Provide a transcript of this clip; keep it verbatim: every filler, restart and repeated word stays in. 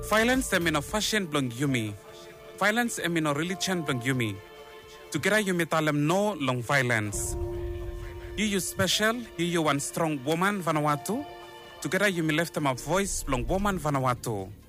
Violence em ino fashion blong yumi. Violence em ino religion blong yumi. Together yumi talem no long violence. You you special, you you one strong woman Vanuatu. Together yumi left them a voice blong woman Vanuatu.